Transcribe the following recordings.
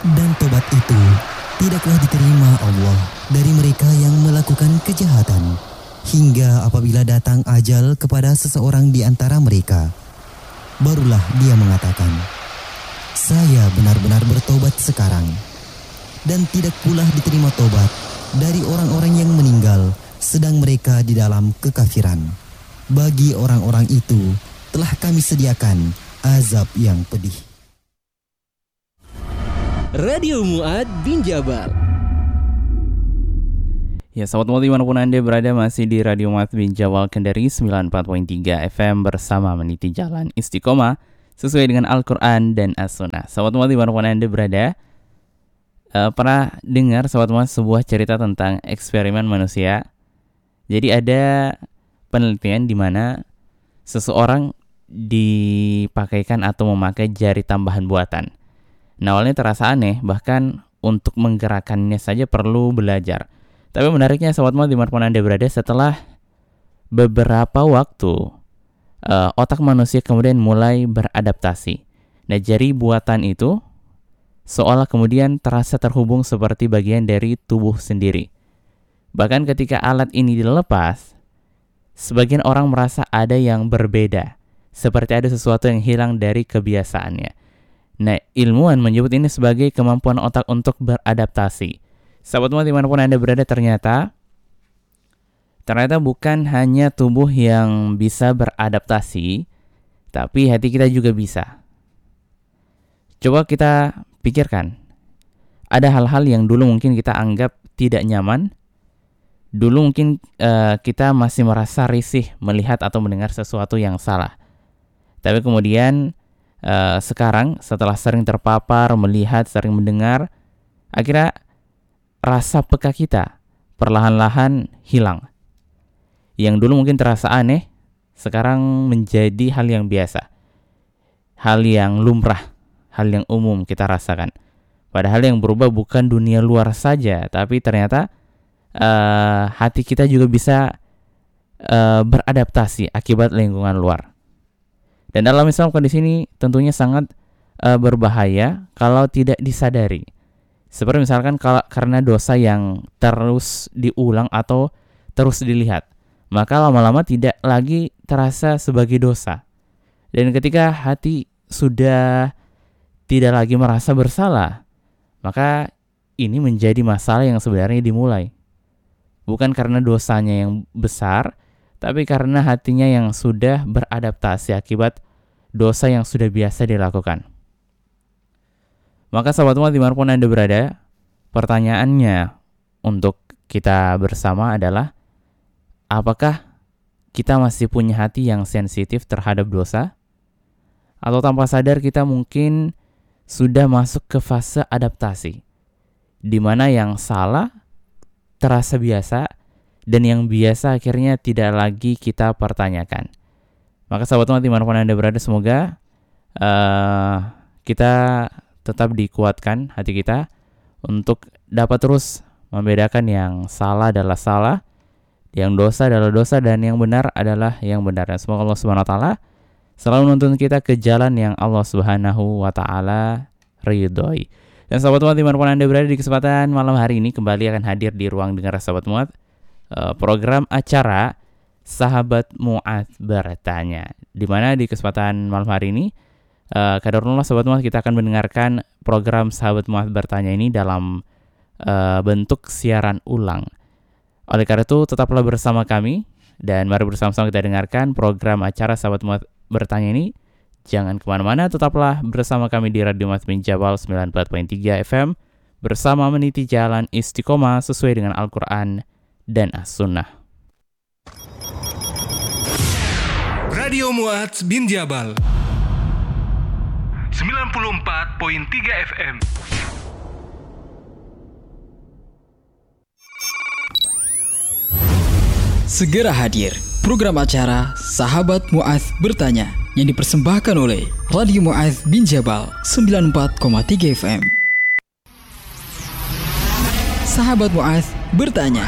Dan tobat itu tidaklah diterima Allah dari mereka yang melakukan kejahatan, hingga apabila datang ajal kepada seseorang di antara mereka, barulah dia mengatakan, "Saya benar-benar bertobat sekarang." Dan tidak pula diterima tobat dari orang-orang yang meninggal sedang mereka di dalam kekafiran. Bagi orang-orang itu telah kami sediakan azab yang pedih. Radio Mu'ad bin Jabal. Ya, sahabat Mu'ad dimanapun Anda berada, masih di Radio Mu'ad bin Jabal Kendari 94.3 FM bersama meniti jalan istiqomah sesuai dengan Al-Quran dan As-Sunnah. Sahabat Mu'ad dimanapun Anda berada, pernah dengar sahabat Mu'ad sebuah cerita tentang eksperimen manusia? Jadi ada penelitian di mana seseorang dipakaikan atau memakai jari tambahan buatan. Nah, awalnya terasa aneh, bahkan untuk menggerakkannya saja perlu belajar. Tapi menariknya sahabat Mu'ad dimanapun Anda berada, setelah beberapa waktu otak manusia kemudian mulai beradaptasi. Nah, jari buatan itu seolah kemudian terasa terhubung seperti bagian dari tubuh sendiri. Bahkan ketika alat ini dilepas, sebagian orang merasa ada yang berbeda, seperti ada sesuatu yang hilang dari kebiasaannya. Nah, ilmuwan menyebut ini sebagai kemampuan otak untuk beradaptasi. Sahabat Mu'ad dimanapun Anda berada, ternyata bukan hanya tubuh yang bisa beradaptasi, tapi hati kita juga bisa. Coba kita pikirkan, ada hal-hal yang dulu mungkin kita anggap tidak nyaman. Dulu mungkin kita masih merasa risih melihat atau mendengar sesuatu yang salah. Tapi kemudian sekarang setelah sering terpapar, melihat, sering mendengar, akhirnya rasa peka kita perlahan-lahan hilang. Yang dulu mungkin terasa aneh, sekarang menjadi hal yang biasa, hal yang lumrah, hal yang umum kita rasakan. Padahal yang berubah bukan dunia luar saja, tapi ternyata hati kita juga bisa beradaptasi akibat lingkungan luar. Dan dalam Islam kondisi ini tentunya sangat berbahaya kalau tidak disadari. Seperti misalkan karena dosa yang terus diulang atau terus dilihat, maka lama-lama tidak lagi terasa sebagai dosa. Dan ketika hati sudah tidak lagi merasa bersalah, maka ini menjadi masalah yang sebenarnya dimulai. Bukan karena dosanya yang besar, tapi karena hatinya yang sudah beradaptasi akibat dosa yang sudah biasa dilakukan. Maka sahabat Mu'ad dimanapun Anda berada, pertanyaannya untuk kita bersama adalah, apakah kita masih punya hati yang sensitif terhadap dosa? Atau tanpa sadar kita mungkin sudah masuk ke fase adaptasi, di mana yang salah terasa biasa, dan yang biasa akhirnya tidak lagi kita pertanyakan. Maka sahabat Mu'ad dimanapun Anda berada, semoga kita tetap dikuatkan hati kita untuk dapat terus membedakan yang salah adalah salah, yang dosa adalah dosa, dan yang benar adalah yang benar. Dan semoga Allah Subhanahu wa taala selalu menuntun kita ke jalan yang Allah Subhanahu wa taala ridhoi. Dan sahabat Mu'ad dimanapun Anda berada, di kesempatan malam hari ini kembali akan hadir di ruang dengar sahabat Mu'ad program acara Sahabat Mu'ad Bertanya, di mana di kesempatan malam hari ini kadarullah sahabat Mu'ad, kita akan mendengarkan program Sahabat Mu'ad Bertanya ini dalam bentuk siaran ulang. Oleh karena itu tetaplah bersama kami, dan mari bersama-sama kita dengarkan program acara Sahabat Mu'ad Bertanya ini. Jangan kemana-mana, tetaplah bersama kami di Radio Mu'ad bin Jabal 94.3 FM bersama meniti jalan istiqomah sesuai dengan Al-Quran dan As-Sunnah. Radio Mu'ad bin Jabal 94.3 FM. Segera hadir program acara Sahabat Mu'ad Bertanya yang dipersembahkan oleh Radio Mu'ad bin Jabal 94.3 FM. Sahabat Mu'ad Bertanya.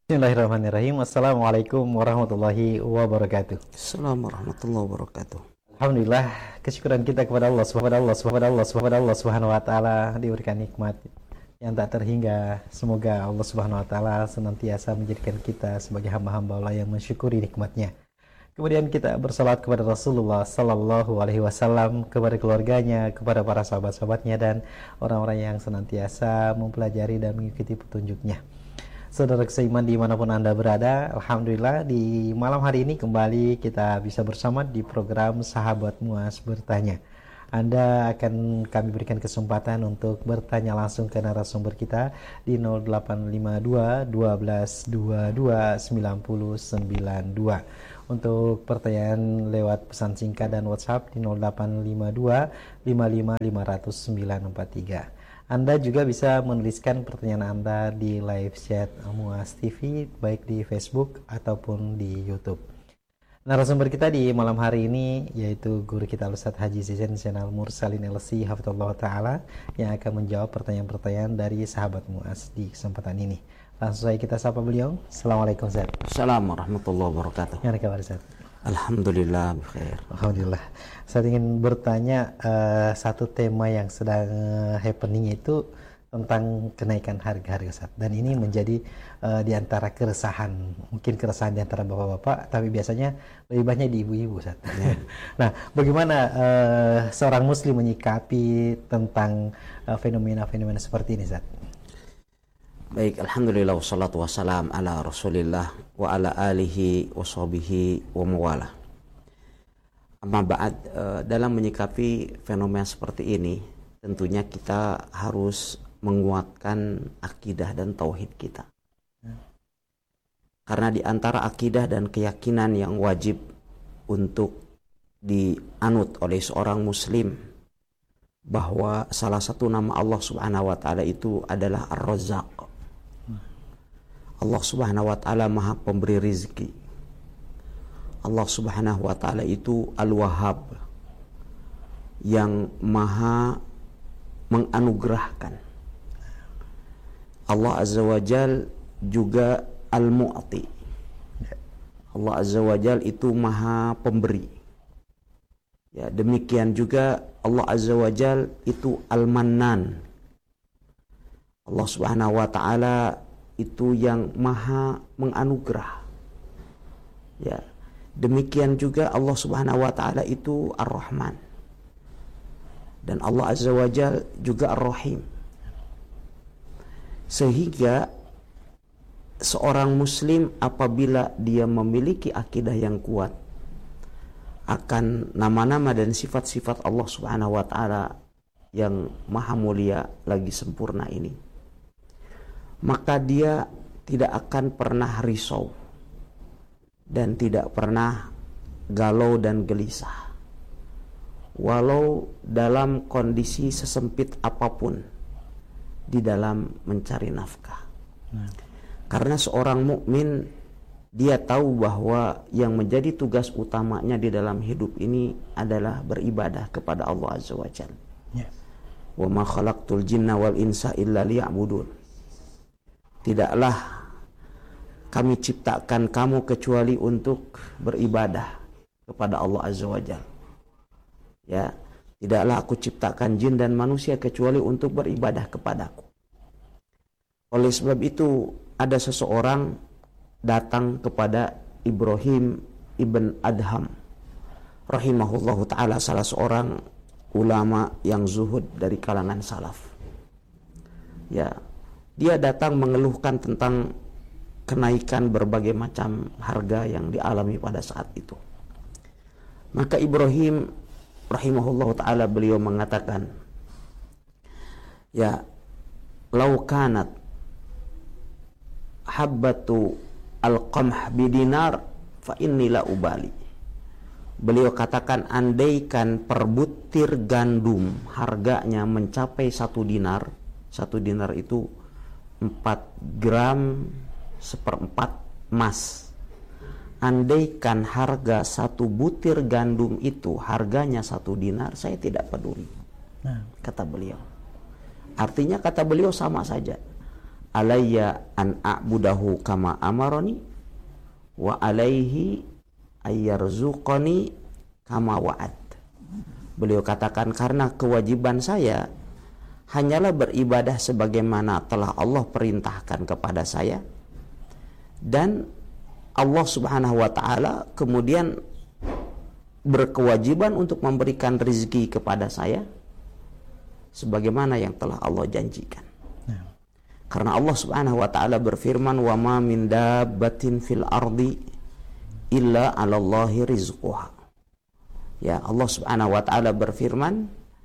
Bismillahirrahmanirrahim. Assalamualaikum warahmatullahi wabarakatuh. Assalamualaikum warahmatullahi wabarakatuh. Alhamdulillah, kesyukuran kita kepada Allah Subhanahu wa taala diberikan nikmat yang tak terhingga. Semoga Allah Subhanahu wa taala senantiasa menjadikan kita sebagai hamba-hamba Allah yang mensyukuri nikmatnya. Kemudian kita bersalat kepada Rasulullah sallallahu alaihi wasallam, kepada keluarganya, kepada para sahabat-sahabatnya dan orang-orang yang senantiasa mempelajari dan mengikuti petunjuknya. Saudara seiman dimanapun Anda berada, Alhamdulillah di malam hari ini kembali kita bisa bersama di program Sahabat Muaz Bertanya. Anda akan kami berikan kesempatan untuk bertanya langsung ke narasumber kita di 0852 12 22 9092. Untuk pertanyaan lewat pesan singkat dan WhatsApp di 0852 55 500 943. Anda juga bisa menuliskan pertanyaan Anda di live chat Muaz TV, baik di Facebook ataupun di YouTube. Narasumber kita di malam hari ini yaitu guru kita Ustadz Haji Zainal Mursalin LC Hafizahullah Ta'ala, yang akan menjawab pertanyaan-pertanyaan dari sahabat Muaz di kesempatan ini. Langsung saja kita sapa beliau. Assalamualaikum Ustadz. Assalamualaikum warahmatullahi wabarakatuh. Gimana kabar Ustadz? Alhamdulillah bikhair. Alhamdulillah. Saya ingin bertanya satu tema yang sedang happening itu tentang kenaikan harga-harga Ustaz. Dan ini menjadi di antara keresahan, mungkin keresahan di antara bapak-bapak, tapi biasanya lebih banyak di ibu-ibu Ustaz. Yeah. Nah, bagaimana seorang muslim menyikapi tentang fenomena-fenomena seperti ini Ustaz? Baik, alhamdulillah wassalatu wassalam ala Rasulillah wa ala alihi wa sahbihi wa mawala. Amma ba'd, dalam menyikapi fenomena seperti ini, tentunya kita harus menguatkan akidah dan tauhid kita. Karena di antara akidah dan keyakinan yang wajib untuk dianut oleh seorang muslim, bahwa salah satu nama Allah Subhanahu wa taala itu adalah Ar-Razzaq. Allah Subhanahu wa ta'ala maha pemberi rizki. Allah Subhanahu wa ta'ala itu Al-Wahhab, yang maha menganugerahkan. Allah Azza wa Jal juga Al-Mu'ti. Allah Azza wa Jal itu maha pemberi. Ya, demikian juga Allah Azza wa Jal itu Al-Mannan. Allah Subhanahu wa ta'ala itu yang maha menganugerah. Ya, demikian juga Allah Subhanahu wa taala itu Ar-Rahman. Dan Allah Azza wa Jal juga Ar-Rahim. Sehingga seorang muslim apabila dia memiliki akidah yang kuat akan nama-nama dan sifat-sifat Allah Subhanahu wa taala yang maha mulia lagi sempurna ini, maka dia tidak akan pernah risau dan tidak pernah galau dan gelisah, walau dalam kondisi sesempit apapun di dalam mencari nafkah. Karena seorang mukmin, dia tahu bahwa yang menjadi tugas utamanya di dalam hidup ini adalah beribadah kepada Allah Azza wa Jalla. Wa ma khalaqtul jinna wal insa illa liya'budun. Tidaklah kami ciptakan kamu kecuali untuk beribadah kepada Allah Azza wa Jalla. Ya, tidaklah aku ciptakan jin dan manusia kecuali untuk beribadah kepadaku. Oleh sebab itu, ada seseorang datang kepada Ibrahim ibn Adham rahimahullahu ta'ala, salah seorang ulama yang zuhud dari kalangan salaf. Ya, dia datang mengeluhkan tentang kenaikan berbagai macam harga yang dialami pada saat itu. Maka Ibrahim rahimahullahu ta'ala, beliau mengatakan, ya, lau kanat habbatu al-qamh bidinar fa inni la ubali. Beliau katakan, andaikan per butir gandum harganya mencapai 1 dinar. 1 dinar itu 4 gram seperempat emas. Andaikan harga 1 butir gandum itu harganya 1 dinar, saya tidak peduli. Kata beliau. Artinya kata beliau sama saja. Alayya an a'budahu kama amaroni wa alaihi ayyarzuqani kama wa'ad. Beliau katakan, karena kewajiban saya hanyalah beribadah sebagaimana telah Allah perintahkan kepada saya, dan Allah Subhanahu wa Ta'ala kemudian berkewajiban untuk memberikan rezeki kepada saya sebagaimana yang telah Allah janjikan. Karena Allah Subhanahu wa Ta'ala berfirman, wa ma min dabbatin fil ardi illa 'alallahi rizquha. Ya, Allah Subhanahu wa Ta'ala berfirman,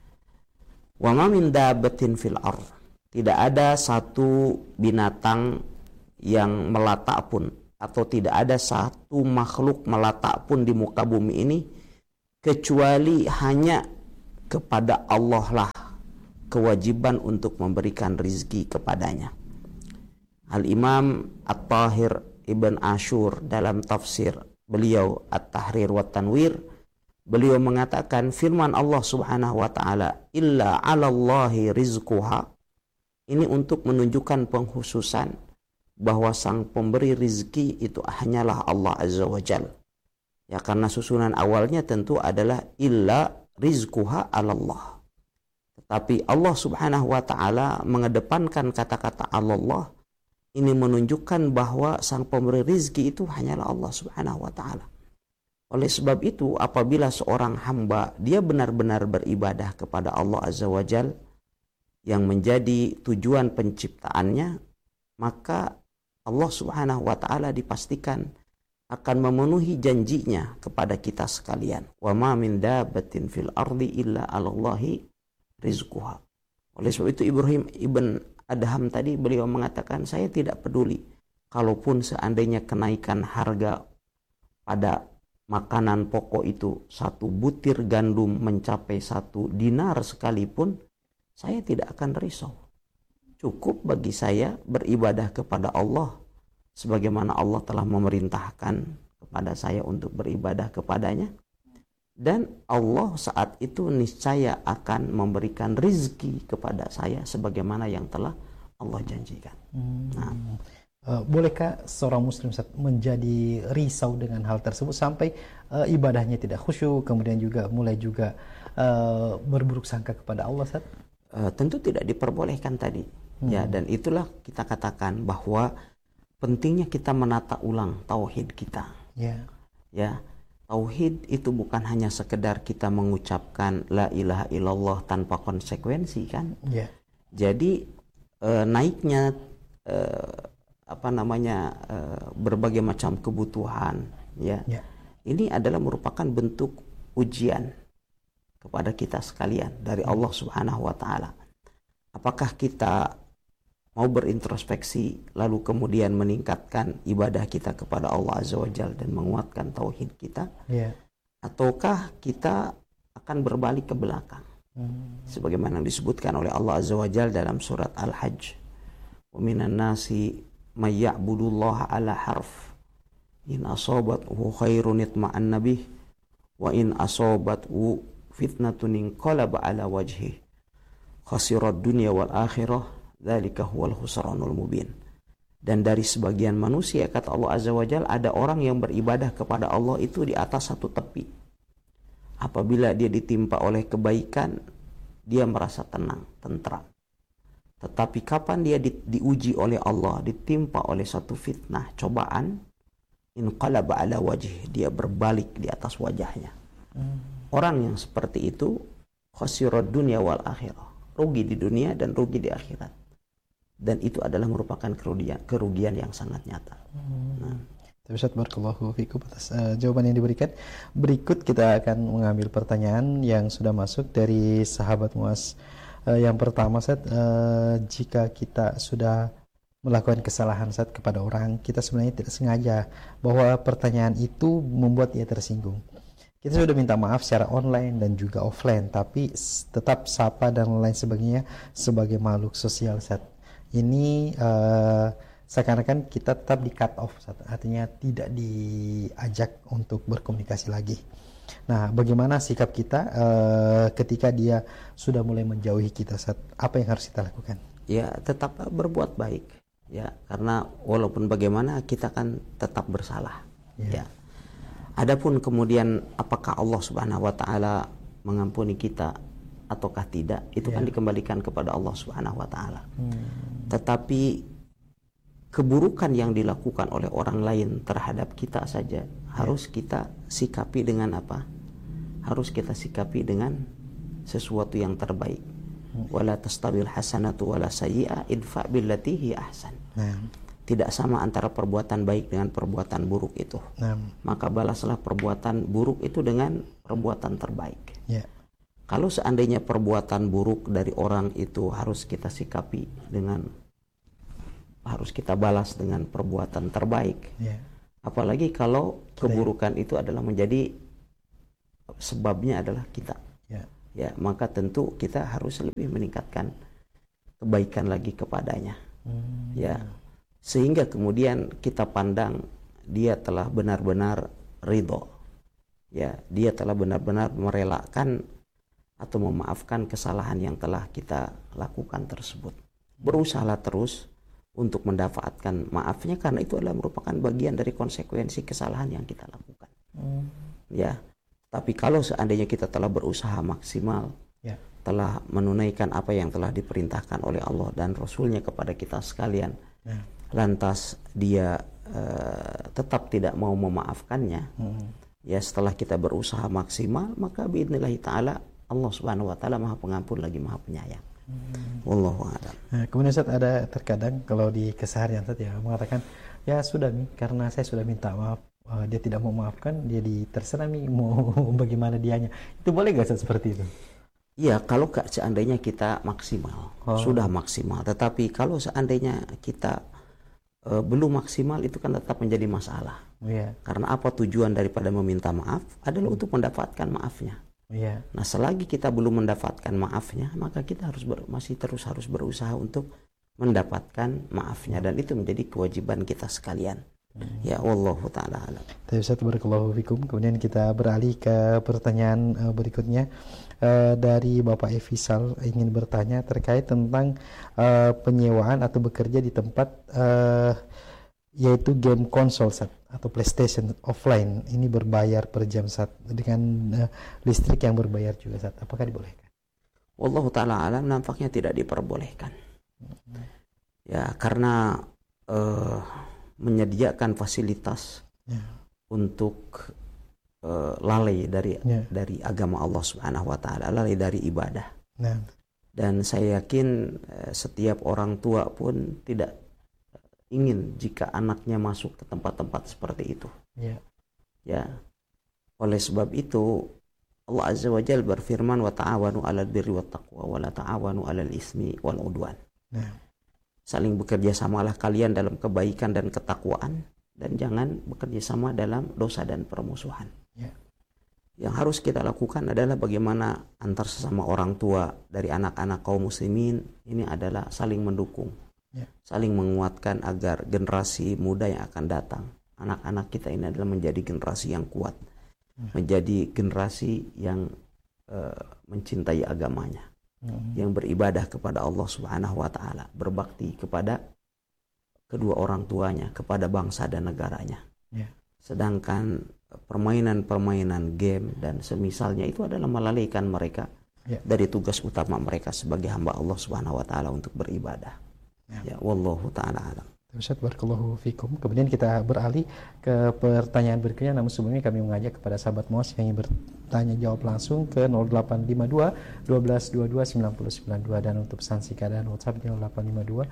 wa ma min dabbatin fil ard. Tidak ada satu binatang yang melata pun, atau tidak ada satu makhluk melata pun di muka bumi ini kecuali hanya kepada Allah lah kewajiban untuk memberikan rizki kepadanya. Al-Imam At-Tahir Ibn Ashur dalam tafsir beliau At-Tahrir wa Tanwir, beliau mengatakan firman Allah Subhanahu wa Ta'ala, illa 'alallahi rizquha, ini untuk menunjukkan pengkhususan bahwa sang pemberi rizki itu hanyalah Allah Azza wa Jal. Ya, karena susunan awalnya tentu adalah illa rizquha 'alallah. Tetapi Allah Subhanahu wa Ta'ala mengedepankan kata-kata Allah. Ini menunjukkan bahwa sang pemberi rizki itu hanyalah Allah Subhanahu wa Ta'ala. Oleh sebab itu, apabila seorang hamba dia benar-benar beribadah kepada Allah Azza wa Jal yang menjadi tujuan penciptaannya, maka Allah Subhanahu wa Ta'ala dipastikan akan memenuhi janjinya kepada kita sekalian. Wa ma min dabbatin fil ardi illa 'alallahi rizquha. Oleh sebab itu Ibrahim ibn Adham tadi beliau mengatakan, saya tidak peduli kalaupun seandainya kenaikan harga pada makanan pokok itu 1 butir gandum mencapai 1 dinar sekalipun, saya tidak akan risau. Cukup bagi saya beribadah kepada Allah sebagaimana Allah telah memerintahkan kepada saya untuk beribadah kepadanya, dan Allah saat itu niscaya akan memberikan rizki kepada saya sebagaimana yang telah Allah janjikan. Bolehkah seorang muslim menjadi risau dengan hal tersebut sampai ibadahnya tidak khusyuk, kemudian juga mulai berburuk sangka kepada Allah, Ustaz? Tentu tidak diperbolehkan tadi. Ya, dan itulah kita katakan bahwa pentingnya kita menata ulang tauhid kita. Ya. Tauhid itu bukan hanya sekedar kita mengucapkan la ilaha illallah tanpa konsekuensi, kan? Jadi naiknya berbagai macam kebutuhan, ini adalah merupakan bentuk ujian kepada kita sekalian dari Allah Subhanahu wa Ta'ala. Apakah kita mau berintrospeksi lalu kemudian meningkatkan ibadah kita kepada Allah Azza wa Jalla dan menguatkan tauhid kita, ataukah kita akan berbalik ke belakang sebagaimana yang disebutkan oleh Allah Azza wa Jalla dalam surat Al-Hajj, wa minan nasi may ya'budullaha ala harf in asabathu khairun itma'anna bih wa in asabathu fitnatun inqalaba ala wajhi khasirad dunya wal akhirah dzalika huwal khusranul mubin. Dan dari sebagian manusia, kata Allah Azza wa Jalla, ada orang yang beribadah kepada Allah itu di atas satu tepi. Apabila dia ditimpa oleh kebaikan, dia merasa tenang, tentram. Tetapi kapan dia diuji oleh Allah, ditimpa oleh satu fitnah, cobaan, inqalaba ala wajhi, dia berbalik di atas wajahnya. Orang yang seperti itu khasirad dunya wal akhirah, rugi di dunia dan rugi di akhirat. Dan itu adalah merupakan kerugian yang sangat nyata. Ustaz, barakallahu fikum atas jawaban yang diberikan. Berikut kita akan mengambil pertanyaan yang sudah masuk dari sahabat Muaz. Yang pertama, Ustaz, jika kita sudah melakukan kesalahan, Ustaz, kepada orang, kita sebenarnya tidak sengaja, bahwa pertanyaan itu membuat ia tersinggung. Kita sudah minta maaf secara online dan juga offline, tapi tetap sapa dan lain sebagainya sebagai makhluk sosial, Ustaz. Ini seakan-akan kita tetap di cut off, artinya tidak diajak untuk berkomunikasi lagi. Nah, bagaimana sikap kita ketika dia sudah mulai menjauhi kita, Ustaz? Apa yang harus kita lakukan? Ya, tetap berbuat baik, ya, karena walaupun bagaimana kita kan tetap bersalah. Ya. Adapun kemudian apakah Allah Subhanahu wa Ta'ala mengampuni kita ataukah tidak, itu kan dikembalikan kepada Allah Subhanahu wa taala. Tetapi keburukan yang dilakukan oleh orang lain terhadap kita saja harus kita sikapi dengan apa? Harus kita sikapi dengan sesuatu yang terbaik. Wala tastawil hasanatu wala sayyi'ah idfa billati hi ahsan. Tidak sama antara perbuatan baik dengan perbuatan buruk itu. Maka balaslah perbuatan buruk itu dengan perbuatan terbaik. Kalau seandainya perbuatan buruk dari orang itu harus kita sikapi dengan, harus kita balas dengan perbuatan terbaik. Apalagi kalau keburukan itu adalah menjadi sebabnya adalah kita. Ya, maka tentu kita harus lebih meningkatkan kebaikan lagi kepadanya. Ya, sehingga kemudian kita pandang dia telah benar-benar ridho. Ya, dia telah benar-benar merelakan atau memaafkan kesalahan yang telah kita lakukan tersebut. Berusahalah terus untuk mendapatkan maafnya, karena itu adalah merupakan bagian dari konsekuensi kesalahan yang kita lakukan. Ya, tapi kalau seandainya kita telah berusaha maksimal, telah menunaikan apa yang telah diperintahkan oleh Allah dan Rasulnya kepada kita sekalian, lantas dia tetap tidak mau memaafkannya, ya setelah kita berusaha maksimal, maka biidznillah ta'ala Allah Subhanahu wa taala Maha Pengampun lagi Maha Penyayang. Wallahu a'lam. Kemudian Ustaz, ada terkadang kalau di keseharian Ustaz ya mengatakan, ya sudah nih karena saya sudah minta maaf, dia tidak mau maafkan, dia terserah nih mau bagaimana dianya. Itu boleh gak Ustaz seperti itu? Iya, kalau seandainya kita maksimal, sudah maksimal. Tetapi kalau seandainya kita belum maksimal, itu kan tetap menjadi masalah. Karena apa tujuan daripada meminta maaf adalah untuk mendapatkan maafnya. Nah, selagi kita belum mendapatkan maafnya, maka kita masih terus harus berusaha untuk mendapatkan maafnya, dan itu menjadi kewajiban kita sekalian. Ya, wallahu ta'ala alam. Barakallahu fikum. Kemudian kita beralih ke pertanyaan berikutnya dari Bapak Efisal, ingin bertanya terkait tentang penyewaan atau bekerja di tempat yaitu game konsol atau PlayStation offline, ini berbayar per jam dengan listrik yang berbayar juga apakah dibolehkan? Wallahu ta'ala alam, nampaknya tidak diperbolehkan. Ya, karena menyediakan fasilitas untuk lalai dari agama Allah Subhanahu wa taala, lalai dari ibadah. Dan saya yakin setiap orang tua pun tidak ingin jika anaknya masuk ke tempat-tempat seperti itu. Ya. Oleh sebab itu Allah Azza wa Jalla berfirman, wa ta'awanu 'alal birri wat taqwa wa la ta'awanu 'alal ismi wal 'udwan. Saling bekerja samalah kalian dalam kebaikan dan ketakwaan, dan jangan bekerja sama dalam dosa dan permusuhan. Yang harus kita lakukan adalah bagaimana antar sesama orang tua dari anak-anak kaum muslimin ini adalah saling mendukung, saling menguatkan agar generasi muda yang akan datang, anak-anak kita ini adalah menjadi generasi yang kuat, menjadi generasi yang mencintai agamanya, yang beribadah kepada Allah Subhanahu wa taala, berbakti kepada kedua orang tuanya, kepada bangsa dan negaranya. Sedangkan permainan-permainan game dan semisalnya itu adalah melalaikan mereka dari tugas utama mereka sebagai hamba Allah Subhanahu wa taala untuk beribadah. Ya, wallahu ta'ala alam. Ustaz, barakallahu fikum. Kemudian kita beralih ke pertanyaan berikutnya, namun sebelumnya kami mengajak kepada sahabat MOS yang ingin bertanya jawab langsung ke 0852 1222 9092, dan untuk pesan singkat dan WhatsApp di 0852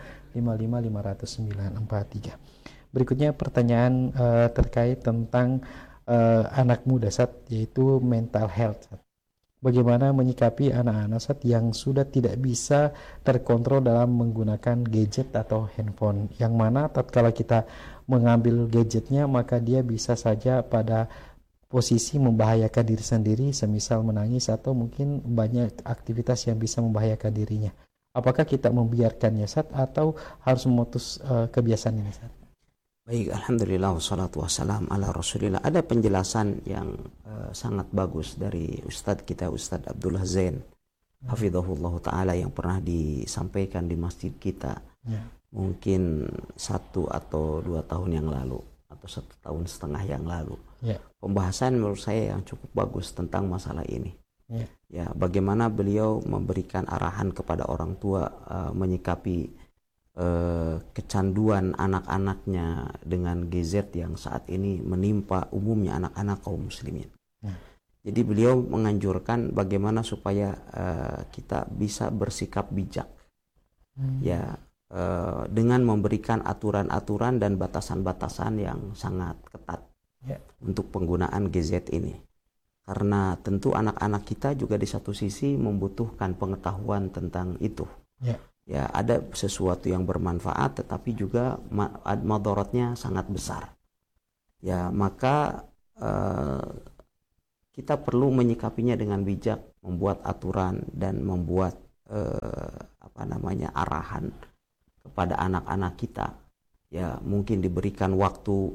55 500 943. Berikutnya pertanyaan terkait tentang anak muda yaitu mental health. Bagaimana menyikapi anak-anak yang sudah tidak bisa terkontrol dalam menggunakan gadget atau handphone, yang mana tatkala kita mengambil gadgetnya maka dia bisa saja pada posisi membahayakan diri sendiri, semisal menangis atau mungkin banyak aktivitas yang bisa membahayakan dirinya. Apakah kita membiarkannya atau harus memutus kebiasaan ini Baik, alhamdulillah wassalatu wassalam ala rasulillah. Ada penjelasan yang sangat bagus dari Ustadz kita, Ustadz Abdullah Zain hafizahullah ta'ala, yang pernah disampaikan di masjid kita mungkin 1 atau 2 tahun yang lalu atau 1,5 tahun yang lalu. Pembahasan menurut saya yang cukup bagus tentang masalah ini. Ya, bagaimana beliau memberikan arahan kepada orang tua menyikapi kecanduan anak-anaknya dengan gadget yang saat ini menimpa umumnya anak-anak kaum muslimin. Jadi beliau menganjurkan bagaimana supaya kita bisa bersikap bijak, ya, dengan memberikan aturan-aturan dan batasan-batasan yang sangat ketat untuk penggunaan gadget ini. Karena tentu anak-anak kita juga di satu sisi membutuhkan pengetahuan tentang itu. Ya, ada sesuatu yang bermanfaat, tetapi juga madaratnya sangat besar. Ya, maka kita perlu menyikapinya dengan bijak, membuat aturan dan membuat arahan kepada anak-anak kita. Ya, mungkin diberikan waktu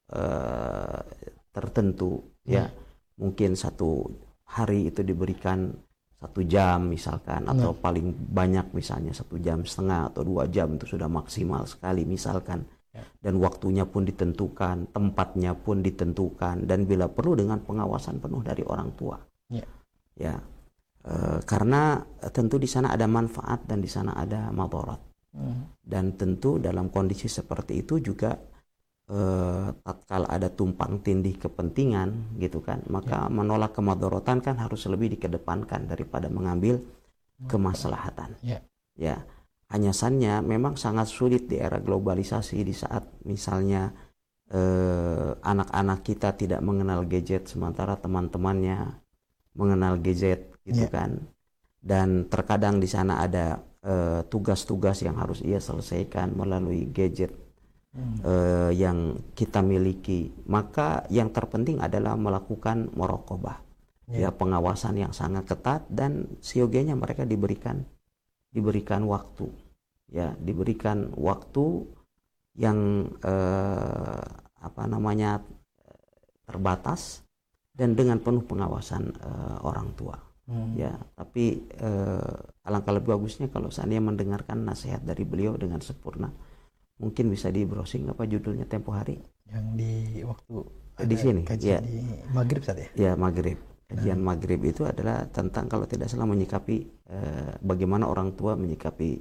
tertentu, ya, mungkin satu hari itu diberikan 1 jam misalkan, atau paling banyak misalnya 1,5 jam atau 2 jam, itu sudah maksimal sekali misalkan. Dan waktunya pun ditentukan, tempatnya pun ditentukan, dan bila perlu dengan pengawasan penuh dari orang tua. Ya, karena tentu di sana ada manfaat dan di sana ada madarat. Dan tentu dalam kondisi seperti itu juga tatkala ada tumpang tindih kepentingan gitu kan, maka menolak kemadaratan kan harus lebih dikedepankan daripada mengambil kemaslahatan. Ya, hanya saja memang sangat sulit di era globalisasi, di saat misalnya anak-anak kita tidak mengenal gadget sementara teman-temannya mengenal gadget gitu kan, dan terkadang di sana ada tugas-tugas yang harus ia selesaikan melalui gadget yang kita miliki. Maka yang terpenting adalah melakukan muraqabah, ya, pengawasan yang sangat ketat, dan siogianya mereka diberikan waktu, ya, diberikan waktu yang terbatas dan dengan penuh pengawasan orang tua. Ya, tapi alangkah lebih bagusnya kalau seandainya mendengarkan nasihat dari beliau dengan sempurna. Mungkin bisa di browsing apa judulnya tempo hari yang di waktu di sini, kajian di maghrib saat ya. Ya, maghrib. Kajian maghrib itu adalah tentang, kalau tidak salah, menyikapi bagaimana orang tua menyikapi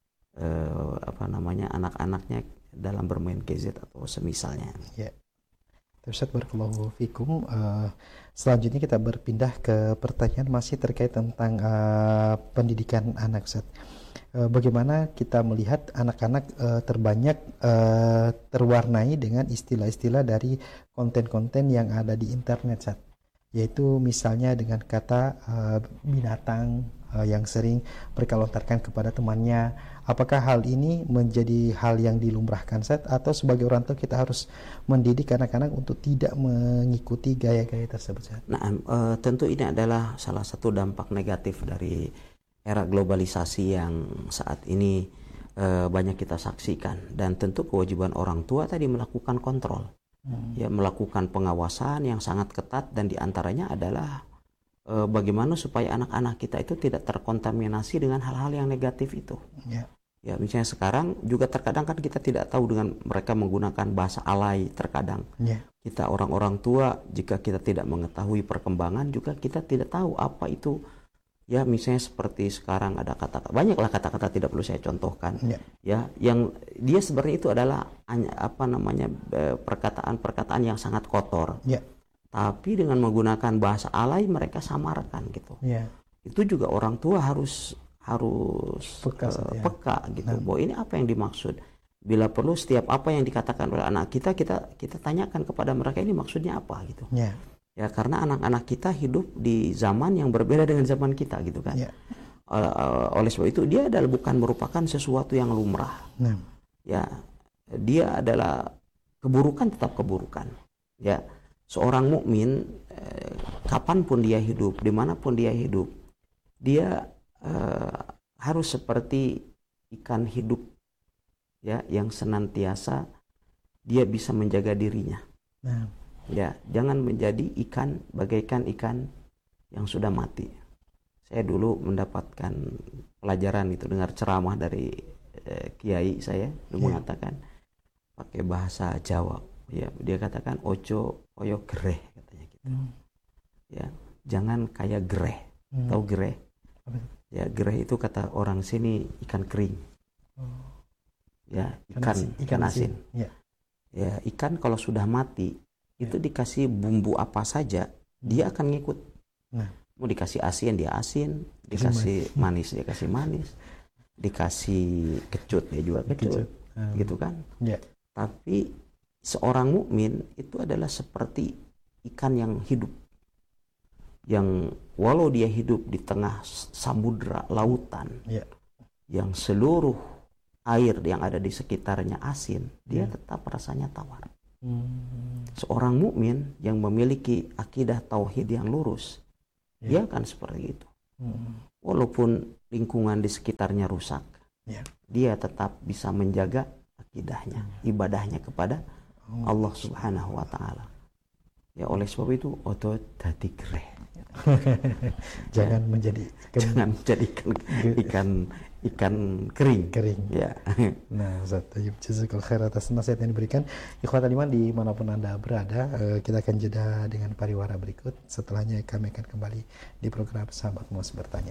anak-anaknya dalam bermain gadget atau semisalnya. Ya. Ustaz, barakallahu fikum. Selanjutnya kita berpindah ke pertanyaan masih terkait tentang pendidikan anak, Ustaz. Bagaimana kita melihat anak-anak terbanyak terwarnai dengan istilah-istilah dari konten-konten yang ada di internet, Ustaz. Yaitu misalnya dengan kata binatang yang sering mereka lontarkan kepada temannya. Apakah hal ini menjadi hal yang dilumrahkan, Ustaz, atau sebagai orang tua kita harus mendidik anak-anak untuk tidak mengikuti gaya-gaya tersebut, Ustaz? Nah, tentu ini adalah salah satu dampak negatif dari era globalisasi yang saat ini banyak kita saksikan. Dan tentu kewajiban orang tua tadi melakukan kontrol, ya, melakukan pengawasan yang sangat ketat, dan diantaranya adalah bagaimana supaya anak-anak kita itu tidak terkontaminasi dengan hal-hal yang negatif itu. Ya, misalnya sekarang juga terkadang kan kita tidak tahu, dengan mereka menggunakan bahasa alay terkadang. Kita orang-orang tua, jika kita tidak mengetahui perkembangan, juga kita tidak tahu apa itu. Ya, misalnya seperti sekarang ada kata-kata, banyaklah kata-kata, tidak perlu saya contohkan. Ya, yang dia sebenarnya itu adalah perkataan-perkataan yang sangat kotor. Tapi dengan menggunakan bahasa alay mereka samarkan gitu. Itu juga orang tua harus peka gitu. Bahwa ini apa yang dimaksud. Bila perlu setiap apa yang dikatakan oleh anak kita tanyakan kepada mereka, ini maksudnya apa gitu. Ya, karena anak-anak kita hidup di zaman yang berbeda dengan zaman kita gitu kan. Oleh sebab itu dia adalah bukan merupakan sesuatu yang lumrah. Ya, dia adalah keburukan, tetap keburukan. Ya, seorang mukmin kapanpun dia hidup, dimanapun dia hidup, dia harus seperti ikan hidup, ya, yang senantiasa dia bisa menjaga dirinya. Ya, jangan menjadi ikan bagaikan ikan yang sudah mati. Saya dulu mendapatkan pelajaran itu, dengar ceramah dari kiai saya, dia mengatakan pakai bahasa Jawa. Ya, dia katakan ojo koyo gereh katanya gitu. Ya, jangan kayak gereh. Tahu gereh? Ya, gereh itu kata orang sini ikan kering. Ya, ikan asin. Ya. Ya, ikan kalau sudah mati itu dikasih bumbu apa saja dia akan ngikut. Nah. Mau dikasih asin dia asin, dikasih manis dia kasih manis, dikasih kecut dia juga kecut. Gitu kan? Ya. Tapi seorang mukmin itu adalah seperti ikan yang hidup, yang walau dia hidup di tengah samudra lautan, yang seluruh air yang ada di sekitarnya asin, dia tetap rasanya tawar. Seorang mukmin yang memiliki akidah tauhid yang lurus, dia akan seperti itu. Walaupun lingkungan di sekitarnya rusak, dia tetap bisa menjaga akidahnya, ibadahnya kepada Allah Subhanahu wa taala. Ya, oleh sebab itu otot dadi gereh. Jangan menjadi ikan kering. Ya. Nah, Ustaz, jazakallahu khair atas nasihat yang diberikan. Ikhwatal iman dimanapun Anda berada, kita akan jeda dengan pariwara berikut. Setelahnya kami akan kembali di program Sahabat Mu'adz Bertanya.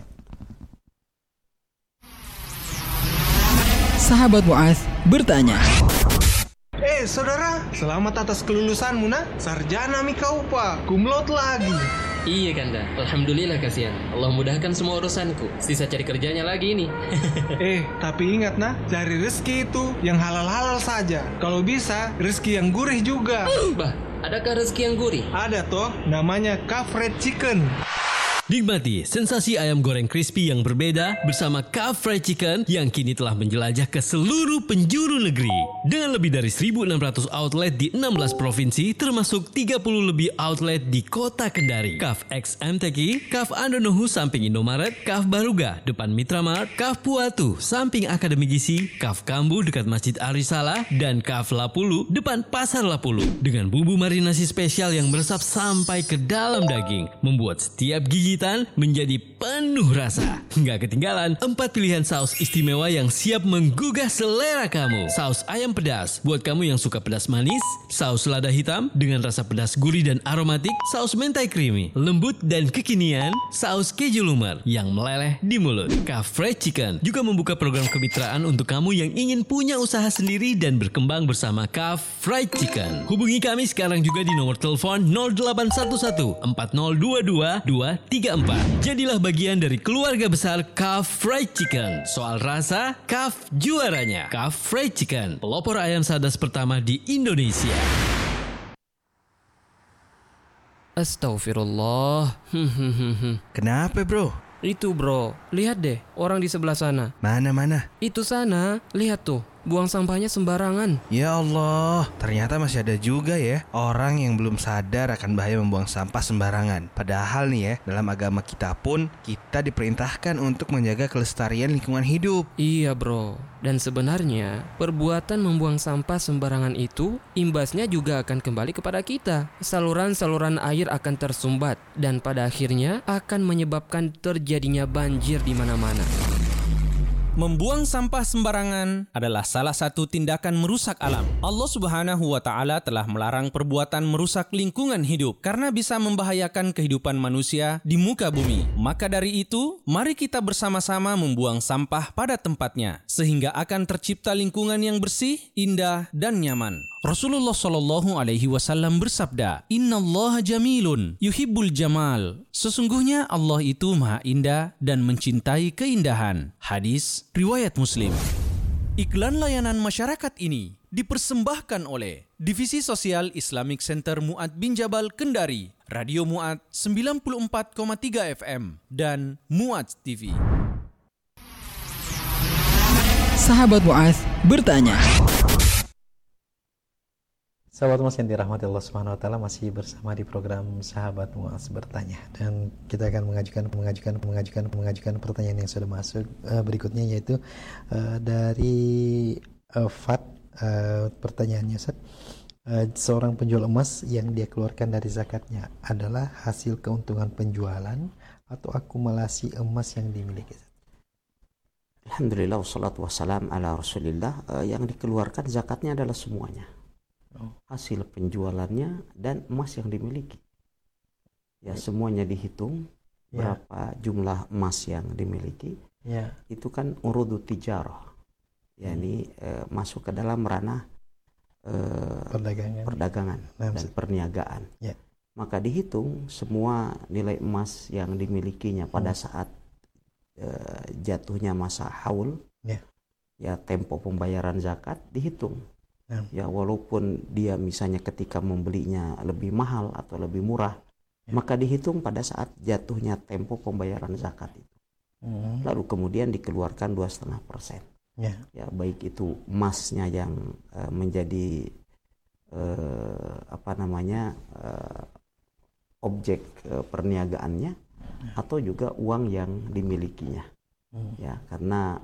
Sahabat Mu'adz Bertanya. Saudara, selamat atas kelulusanmu, nak. Sarjana mikau pak, kumlot lagi. Iya Kanda, alhamdulillah kasihan. Allah mudahkan semua urusanku. Sisa cari kerjanya lagi ini. Tapi ingat nak, cari rezeki itu yang halal-halal saja. Kalau bisa, rezeki yang gurih juga. Bah, adakah rezeki yang gurih? Ada toh, namanya Kaf Fried Chicken. Nikmati sensasi ayam goreng crispy yang berbeda bersama Kaf Fried Chicken yang kini telah menjelajah ke seluruh penjuru negeri. Dengan lebih dari 1.600 outlet di 16 provinsi termasuk 30 lebih outlet di kota Kendari. Kaf X MTQ, Kaf Andonohu samping Indomaret, Kaf Baruga depan Mitramart, Kaf Puatu samping Akademi Gizi, Kaf Kambu dekat Masjid Arisala, dan Kaf Lapulu depan Pasar Lapulu. Dengan bumbu marinasi spesial yang meresap sampai ke dalam daging, membuat setiap gigi menjadi penuh rasa. Nggak ketinggalan 4 pilihan saus istimewa yang siap menggugah selera kamu. Saus ayam pedas buat kamu yang suka pedas manis, saus lada hitam dengan rasa pedas gurih dan aromatik, saus mentai creamy, lembut dan kekinian, saus keju lumer yang meleleh di mulut. Kaf Fried Chicken juga membuka program kemitraan untuk kamu yang ingin punya usaha sendiri dan berkembang bersama Kaf Fried Chicken. Hubungi kami sekarang juga di nomor telepon 0811 4022 234. Jadilah bagian dari keluarga besar Kaf Fried Chicken. Soal rasa, Kaf juaranya. Kaf Fried Chicken, pelopor ayam sadas pertama di Indonesia. Astagfirullah. Kenapa bro? Itu bro, lihat deh orang di sebelah sana. Mana? Itu sana, lihat tuh. Buang sampahnya sembarangan. Ya Allah, ternyata masih ada juga ya orang yang belum sadar akan bahaya membuang sampah sembarangan. Padahal nih ya, dalam agama kita pun kita diperintahkan untuk menjaga kelestarian lingkungan hidup. Iya bro, dan sebenarnya perbuatan membuang sampah sembarangan itu imbasnya juga akan kembali kepada kita. Saluran-saluran air akan tersumbat dan pada akhirnya akan menyebabkan terjadinya banjir di mana-mana. Membuang sampah sembarangan adalah salah satu tindakan merusak alam. Allah Subhanahu wa taala telah melarang perbuatan merusak lingkungan hidup karena bisa membahayakan kehidupan manusia di muka bumi. Maka dari itu, mari kita bersama-sama membuang sampah pada tempatnya sehingga akan tercipta lingkungan yang bersih, indah dan nyaman. Rasulullah Shallallahu alaihi wasallam bersabda, "Innallaha jamilun yuhibbul jamal." Sesungguhnya Allah itu Maha Indah dan mencintai keindahan. Hadis riwayat Muslim. Iklan layanan masyarakat ini dipersembahkan oleh Divisi Sosial Islamic Center Mu'adz bin Jabal Kendari, Radio Mu'adz 94,3 FM dan Mu'adz TV. Sahabat Mu'adz Bertanya. Sahabat Mu'adz yang dirahmati Allah Subhanahu wa taala, masih bersama di program Sahabat Mu'adz Bertanya, dan kita akan mengajukan pertanyaan yang sudah masuk berikutnya, yaitu dari Fat. Pertanyaannya, Ustaz, seorang penjual emas yang dia keluarkan dari zakatnya adalah hasil keuntungan penjualan atau akumulasi emas yang dimiliki? Alhamdulillah wassalatu wassalam ala Rasulillah. Yang dikeluarkan zakatnya adalah semuanya, hasil penjualannya dan emas yang dimiliki. Ya, semuanya dihitung, berapa jumlah emas yang dimiliki, itu kan urudu tijarah, yakni masuk ke dalam ranah perdagangan dan perniagaan. Maka dihitung semua nilai emas yang dimilikinya pada saat jatuhnya masa haul, ya tempo pembayaran zakat dihitung. Ya walaupun dia misalnya ketika membelinya lebih mahal atau lebih murah, maka dihitung pada saat jatuhnya tempo pembayaran zakat itu. Lalu kemudian dikeluarkan 2,5%. Ya baik itu emasnya yang menjadi objek perniagaannya, atau juga uang yang dimilikinya. Ya karena